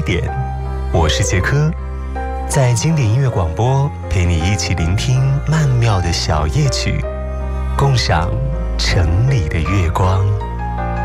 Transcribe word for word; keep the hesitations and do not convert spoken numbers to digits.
点，我是杰科，在经典音乐广播陪你一起聆听曼妙的小夜曲，共赏城里的月光。